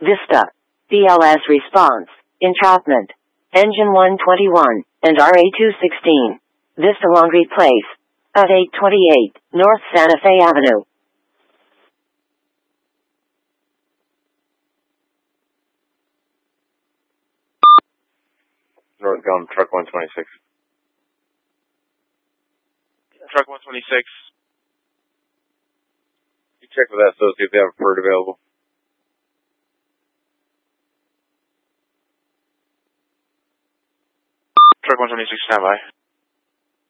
Vista. BLS response. Entrapment. Engine 121, and RA216. Vista Laundry Place. At 828, North Santa Fe Avenue. Northbound truck 126. Truck 126. You check with that, so see if they have a bird available. Truck 126, stand by.